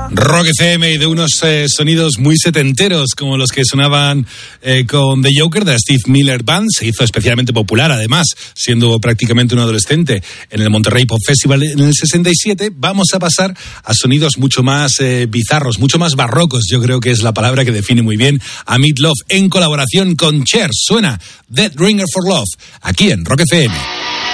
Rock FM y de unos sonidos muy setenteros como los que sonaban con The Joker de Steve Miller Band. Se hizo especialmente popular, además, siendo prácticamente un adolescente en el Monterrey Pop Festival en el 67. Vamos a pasar a sonidos mucho más bizarros, mucho más barrocos. Yo creo que es la palabra que define muy bien a Meat Loaf en colaboración con Cher. Suena Dead Ringer for Love aquí en Rock FM.